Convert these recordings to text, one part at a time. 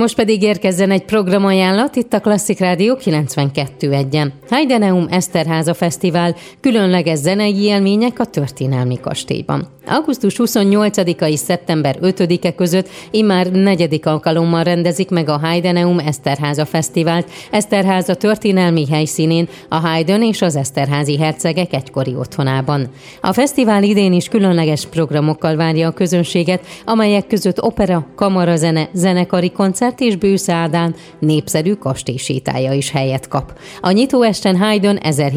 Most pedig érkezzen egy programajánlat itt a Klasszik Rádió 92.1-en. Heideneum Eszterháza Fesztivál, különleges zenei élmények a történelmi kastélyban. Augusztus 28-a és szeptember 5-e között immár 4. alkalommal rendezik meg a Heideneum Eszterháza Fesztivált Eszterháza történelmi helyszínén, a Haydn és az eszterházi hercegek egykori otthonában. A fesztivál idén is különleges programokkal várja a közönséget, amelyek között opera, kamarazene, zenekari koncert és Bősze Ádám népszerű kastélysétája is helyet kap. A nyitóesten Haydn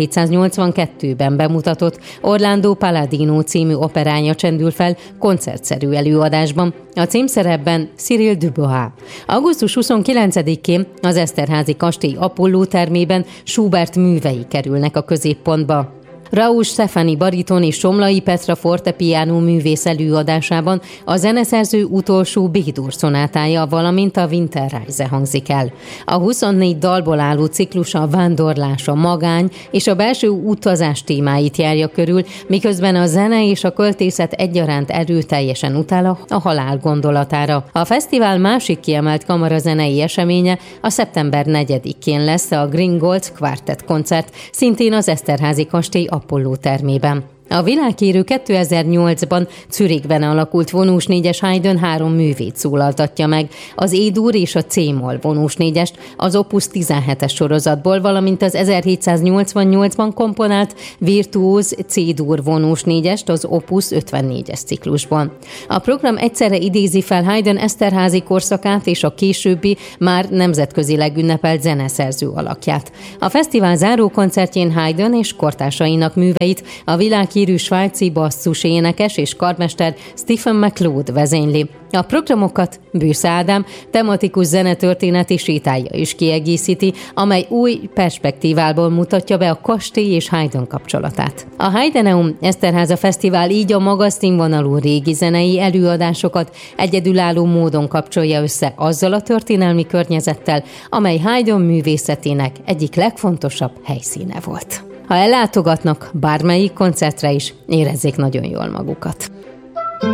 1782-ben bemutatott Orlando Palladino című operája csendül fel koncertszerű előadásban, a címszerepben Cyril Dubois. Augusztus 29-én az Eszterházi kastély Apolló termében Schubert művei kerülnek a középpontba. Raúl Stefani bariton és Somlai Petra fortepiano művész előadásában a zeneszerző utolsó B-dur szonátája, valamint a Winterreise hangzik el. A 24 dalból álló ciklus a vándorlás, a magány és a belső utazás témáit járja körül, miközben a zene és a költészet egyaránt erőteljesen utal a halál gondolatára. A fesztivál másik kiemelt kamarazenei eseménye a szeptember 4-én lesz a Gringold Quartet koncert, szintén az Eszterházi kastély Apolló termében. A világhírű 2008-ban Zürichben alakult vonós négyes Haydn 3 művét szólaltatja meg, az E-dur és a C-moll vonós négyest az Opus 17-es sorozatból, valamint az 1788-ban komponált virtuóz C-dur vonós négyest az Opus 54-es ciklusból. A program egyszerre idézi fel Haydn eszterházi korszakát és a későbbi, már nemzetközileg ünnepelt zeneszerző alakját. A fesztivál záró koncertjén Haydn és kortársainak műveit a világhírű svájci basszus énekes és karmester Stephen McLeod vezényli. A programokat Bősze Ádám tematikus zenetörténeti sétája is kiegészíti, amely új perspektívából mutatja be a kastély és Haydn kapcsolatát. A Heideneum Eszterháza Fesztivál így a magas színvonalú régi zenei előadásokat egyedülálló módon kapcsolja össze azzal a történelmi környezettel, amely Haydn művészetének egyik legfontosabb helyszíne volt. Ha ellátogatnak bármelyik koncertre is, érezzék nagyon jól magukat.